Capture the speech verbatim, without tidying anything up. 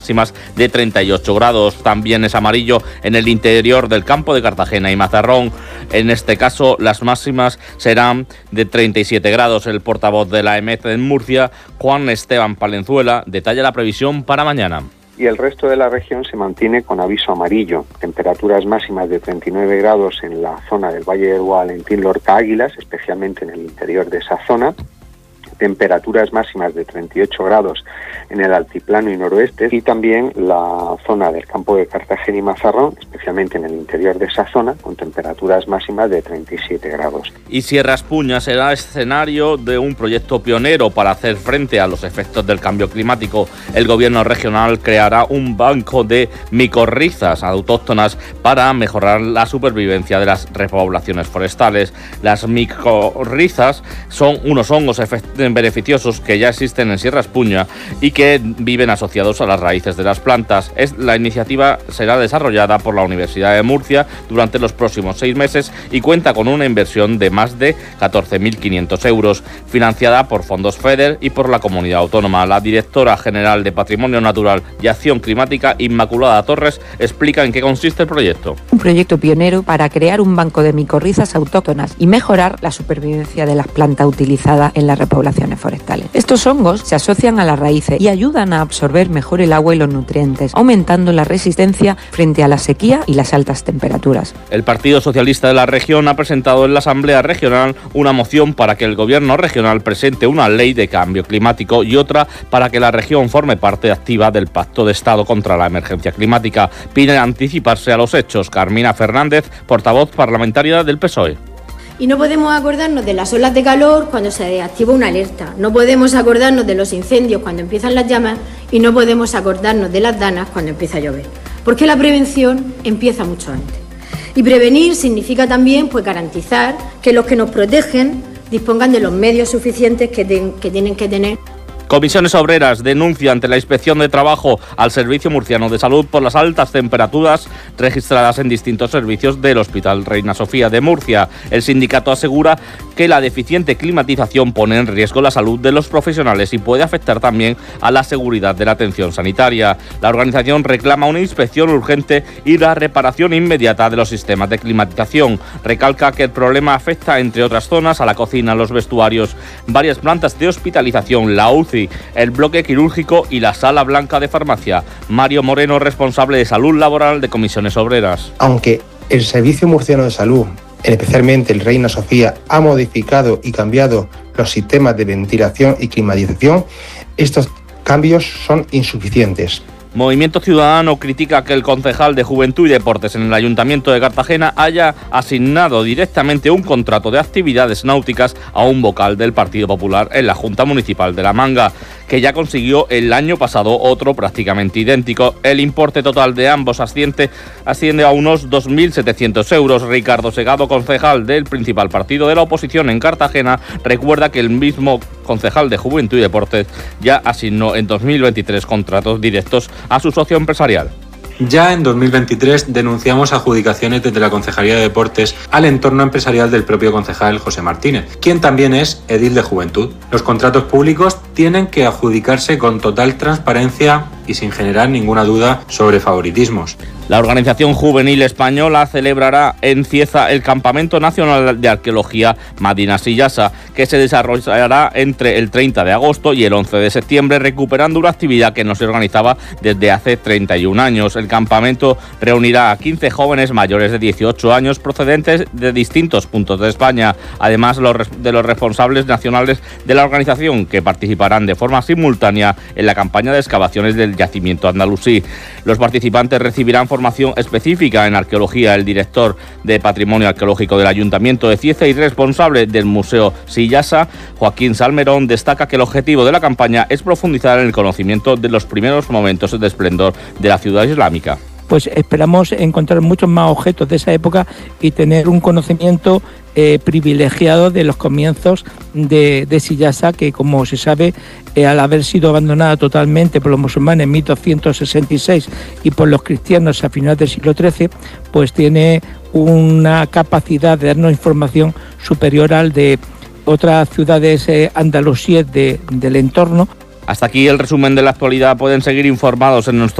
máximas de treinta y ocho grados. También es amarillo en el interior del campo de Cartagena y Mazarrón. En este caso, las máximas serán de treinta y siete grados. El portavoz de la E M E T en Murcia, Juan Esteban Palenzuela, detalla la previsión para mañana. Y el resto de la región se mantiene con aviso amarillo. Temperaturas máximas de treinta y nueve grados en la zona del Valle del Guadalentín, Lorca, Águilas, especialmente en el interior de esa zona. Temperaturas máximas de treinta y ocho grados en el altiplano y noroeste, y también la zona del campo de Cartagena y Mazarrón, especialmente en el interior de esa zona, con temperaturas máximas de treinta y siete grados. Y Sierra Espuña será escenario de un proyecto pionero para hacer frente a los efectos del cambio climático. El gobierno regional creará un banco de micorrizas autóctonas para mejorar la supervivencia de las repoblaciones forestales. Las micorrizas son unos hongos efectivos beneficiosos que ya existen en Sierra Espuña y que viven asociados a las raíces de las plantas. Es, la iniciativa será desarrollada por la Universidad de Murcia durante los próximos seis meses y cuenta con una inversión de más de catorce mil quinientos euros, financiada por fondos FEDER y por la comunidad autónoma. La directora general de Patrimonio Natural y Acción Climática, Inmaculada Torres, explica en qué consiste el proyecto. Un proyecto pionero para crear un banco de micorrizas autóctonas y mejorar la supervivencia de las plantas utilizadas en la repoblación forestales. Estos hongos se asocian a las raíces y ayudan a absorber mejor el agua y los nutrientes, aumentando la resistencia frente a la sequía y las altas temperaturas. El Partido Socialista de la región ha presentado en la Asamblea Regional una moción para que el Gobierno regional presente una ley de cambio climático y otra para que la región forme parte activa del Pacto de Estado contra la emergencia climática. Pide anticiparse a los hechos. Carmina Fernández, portavoz parlamentaria del P S O E. Y no podemos acordarnos de las olas de calor cuando se activa una alerta, no podemos acordarnos de los incendios cuando empiezan las llamas y no podemos acordarnos de las danas cuando empieza a llover, porque la prevención empieza mucho antes. Y prevenir significa también pues, garantizar que los que nos protegen dispongan de los medios suficientes que, ten, que tienen que tener. Comisiones Obreras denuncia ante la Inspección de Trabajo al Servicio Murciano de Salud por las altas temperaturas registradas en distintos servicios del Hospital Reina Sofía de Murcia. El sindicato asegura que la deficiente climatización pone en riesgo la salud de los profesionales y puede afectar también a la seguridad de la atención sanitaria. La organización reclama una inspección urgente y la reparación inmediata de los sistemas de climatización. Recalca que el problema afecta, entre otras zonas, a la cocina, los vestuarios, varias plantas de hospitalización, la U C I, el bloque quirúrgico y la sala blanca de farmacia. Mario Moreno, responsable de salud laboral de Comisiones Obreras. Aunque el Servicio Murciano de Salud, especialmente el Reina Sofía, ha modificado y cambiado los sistemas de ventilación y climatización, estos cambios son insuficientes. Movimiento Ciudadano critica que el concejal de Juventud y Deportes en el Ayuntamiento de Cartagena haya asignado directamente un contrato de actividades náuticas a un vocal del Partido Popular en la Junta Municipal de La Manga, que ya consiguió el año pasado otro prácticamente idéntico. El importe total de ambos asciende, asciende a unos dos mil setecientos euros. Ricardo Segado, concejal del principal partido de la oposición en Cartagena, recuerda que el mismo concejal de Juventud y Deportes ya asignó en dos mil veintitrés contratos directos a su socio empresarial. Ya en dos mil veintitrés denunciamos adjudicaciones desde la Concejalía de Deportes al entorno empresarial del propio concejal José Martínez, quien también es edil de Juventud. Los contratos públicos tienen que adjudicarse con total transparencia y sin generar ninguna duda sobre favoritismos. La Organización Juvenil Española celebrará en Cieza el Campamento Nacional de Arqueología Madina Sillasa, que se desarrollará entre el treinta de agosto y el once de septiembre, recuperando una actividad que no se organizaba desde hace treinta y un años. El campamento reunirá a quince jóvenes mayores de dieciocho años procedentes de distintos puntos de España, además de los responsables nacionales de la organización, que participarán de forma simultánea en la campaña de excavaciones del yacimiento andalusí. Los participantes recibirán formación específica en arqueología. El director de Patrimonio Arqueológico del Ayuntamiento de Cieza y responsable del Museo Sillasa, Joaquín Salmerón, destaca que el objetivo de la campaña es profundizar en el conocimiento de los primeros momentos de esplendor de la ciudad islámica. Pues esperamos encontrar muchos más objetos de esa época y tener un conocimiento eh, privilegiado de los comienzos de, de Sillasa, que, como se sabe, eh, al haber sido abandonada totalmente por los musulmanes en mil doscientos sesenta y seis y por los cristianos a finales del siglo trece, pues tiene una capacidad de darnos información superior al de otras ciudades eh, andalusíes de, del entorno. Hasta aquí el resumen de la actualidad. Pueden seguir informados en nuestro